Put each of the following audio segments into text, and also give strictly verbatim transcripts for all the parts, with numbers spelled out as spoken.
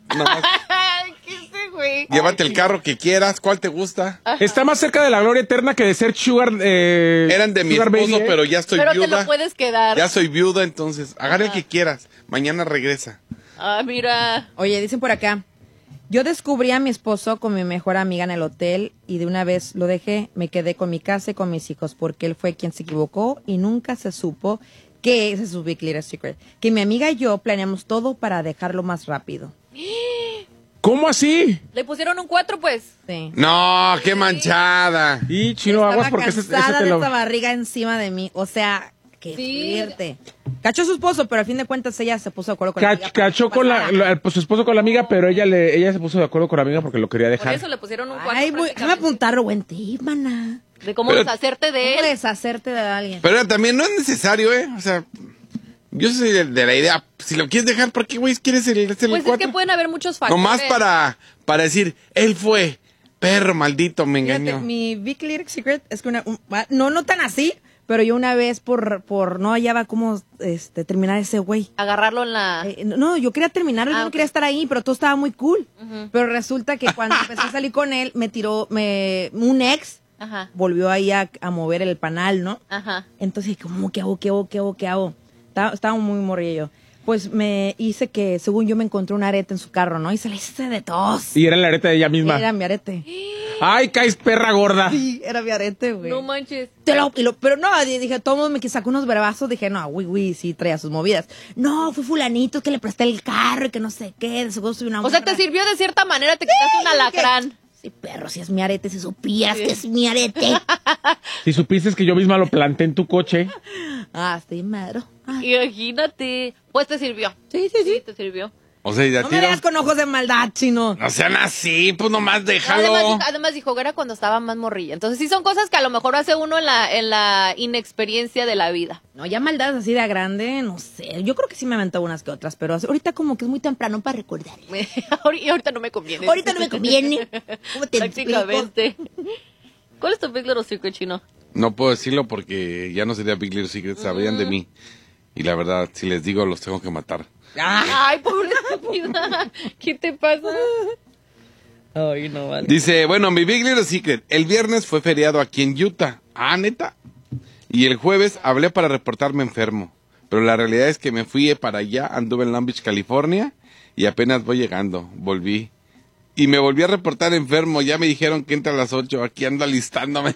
Nada más. ¿Qué sé, güey? Llévate el carro que quieras. ¿Cuál te gusta? Ajá. Está más cerca de la gloria eterna que de ser sugar. Eh, Eran de mi sugar esposo, baby, ¿eh? pero ya estoy Pero viuda. te lo puedes quedar. Ya soy viuda, entonces agarra el Ajá. que quieras. Mañana regresa. Ah, mira. Oye, dicen por acá. Yo descubrí a mi esposo con mi mejor amiga en el hotel y de una vez lo dejé. Me quedé con mi casa y con mis hijos porque él fue quien se equivocó y nunca se supo que ese es su big little secret. Que mi amiga y yo planeamos todo para dejarlo más rápido. ¿Cómo así? Le pusieron un cuatro, pues. Sí. No, qué manchada. Y chino Estaba aguas porque ese, ese cansada te de lo... esta barriga encima de mí. O sea, qué Sí. fuerte. Cachó a su esposo, pero al fin de cuentas ella se puso de acuerdo con la Cach- amiga para que cachó no con la, pasara. la- pues, su esposo con la amiga, pero ella le ella se puso de acuerdo con la amiga porque lo quería Por dejar. eso le pusieron un cuatro. Ay, voy, déjame prácticamente. apuntarlo, buen tip, maná. De cómo Pero- deshacerte de ¿Cómo él. deshacerte de alguien? Pero también no es necesario, ¿eh? O sea, yo soy de, de la idea. Si lo quieres dejar, ¿por qué, güey, quieres el, el Pues es cuatro? que pueden haber muchos factores. Nomás para, para decir, él fue. Perro maldito, me Fíjate, engañó. mi big little secret es que una, un- no, no tan así, pero yo una vez por, por no hallaba cómo este, terminar ese güey. Agarrarlo en la... Eh, no, yo quería terminarlo, Ah, yo no ok. quería estar ahí, pero todo estaba muy cool. Ujú. Pero resulta que cuando empecé a salir con él, me tiró, me, un ex Ajá, volvió ahí a, a mover el panal, ¿no? ajá. Entonces, ¿cómo qué hago, qué hago, qué hago, qué hago? Estaba, estaba muy morrillo. Pues me hice que, según yo, me encontré un arete en su carro, ¿no? Y se le hice de tos. Y era la areta de ella misma. Era mi arete. Ay, caes perra gorda. Sí, era mi arete, güey. No manches. Te lo- y lo- pero no, di- dije, todo mundo me sacó unos brevazos, dije, no, güey, güey, sí traía sus movidas. No, fue fulanito que le presté el carro y que no sé qué, de seguro soy una O sea, te morra. sirvió de cierta manera, te quitaste un alacrán. Sí, perro, si es mi arete, si supieras que es mi arete. Si supiste que yo misma lo planté en tu coche. Ah, estoy madro. Ah, Imagínate. Pues te sirvió. sí, sí, sí. Te sirvió. O sea, y ya No me tiro. veas con ojos de maldad, chino. No sean así, pues nomás déjalo. Además, dijo- además dijo que era cuando estaba más morrilla. Entonces sí son cosas que a lo mejor hace uno en la, en la inexperiencia de la vida. No, ya maldad así de grande, no sé. Yo creo que sí me aventó unas que otras, pero ahorita como que es muy temprano para recordar. Y ahorita no me conviene. Ahorita no me conviene. ¿Cómo te explico? Prácticamente. ¿Cuál es tu big little secret, chino? No puedo decirlo porque ya no sería Big Little Secret, sabrían de mí. Y la verdad, si les digo, los tengo que matar. Ay, pobre estúpida. ¿Qué te pasa? Ay, no vale. Dice, bueno, mi Big Little Secret, el viernes fue feriado aquí en Utah. Ah, neta. Y el jueves hablé para reportarme enfermo. Pero la realidad es que me fui para allá, anduve en Long Beach, California, y apenas voy llegando, volví. Y me volví a reportar enfermo, ya me dijeron que entra a las ocho, aquí ando alistándome.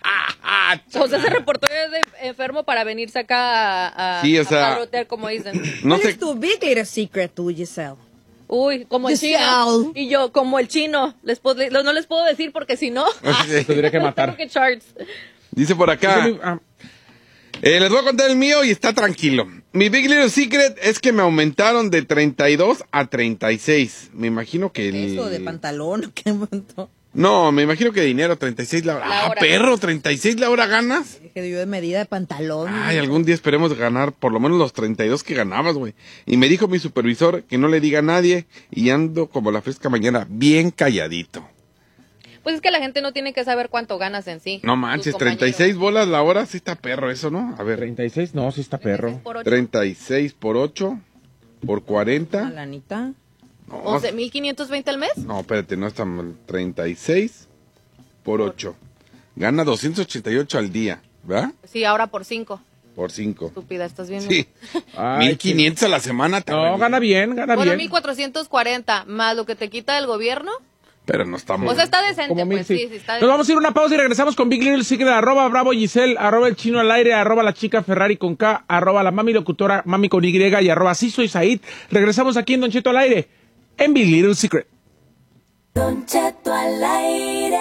O sea, se reportó de enfermo para venirse acá a, a, Sí, o a sea- palotear, como dicen. No ¿Cuál sé, es tu big little secret, tú, Giselle? Uy, como el Giselle. chino. Y yo, como el chino. Les puedo- le- no les puedo decir porque si no... Te tendría que matar. tengo que charts. dice por acá. Ah, Eh, les voy a contar el mío y está tranquilo. Mi Big Little Secret es que me aumentaron de treinta y dos a treinta y seis. Me imagino que... el- Eso de pantalón, ¿qué montón? No, me imagino que dinero, treinta y seis la hora. La Ah, hora. perro, treinta y seis la hora ganas. Dije yo de medida de pantalón. Ay, algún día esperemos ganar por lo menos los treinta y dos que ganabas, güey. Y me dijo mi supervisor que no le diga a nadie y ando como la fresca mañana, bien calladito. Pues es que la gente no tiene que saber cuánto ganas en sí. No tus manches, compañeros. treinta y seis bolas la hora, sí está perro eso, ¿no? A ver, treinta y seis, no, sí está perro. Por ocho. treinta y seis por ocho, por Una cuarenta. lanita. No, once mil quinientos veinte al mes. no, espérate, no está mal. treinta y seis por ocho. Gana doscientos ochenta y ocho al día, ¿verdad? Sí, ahora por cinco. Por cinco. Estúpida, ¿estás viendo? Sí. Ay, mil quinientos a la semana. te No, revienta. gana bien, gana Bueno, bien. mil cuatrocientos cuarenta más lo que te quita el gobierno. Pero no está mal. O sea, está decente, Como mil, pues sí. sí, sí, está Nos vamos a ir a una pausa y regresamos con Big Little Secret, arroba Bravo Giselle, arroba el chino al aire, arroba la chica Ferrari con K, arroba la mami locutora, mami con Y y arroba sí soy Said. Regresamos aquí en Don Cheto al aire, en Big Little Secret. Don Cheto al aire.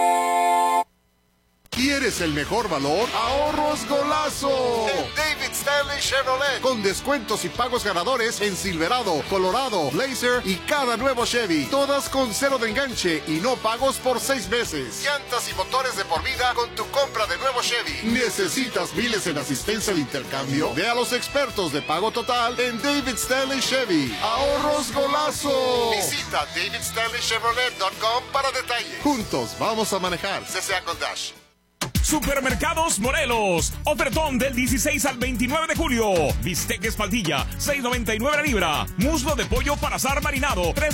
¿Quieres el mejor valor? ¡Ahorros Golazo! En David Stanley Chevrolet. Con descuentos y pagos ganadores en Silverado, Colorado, Blazer y cada nuevo Chevy. Todas con cero de enganche y no pagos por seis meses. Llantas y motores de por vida con tu compra de nuevo Chevy. ¿Necesitas miles en asistencia de intercambio? Ve a los expertos de pago total en David Stanley Chevy. ¡Ahorros Golazo! Visita david stanley chevrolet punto com para detalles. Juntos vamos a manejar. C C A con Dash. Supermercados Morelos. Ofertón del dieciséis al veintinueve de julio. Bistec espaldilla, seis noventa y nueve la libra. Muslo de pollo para asar marinado, tres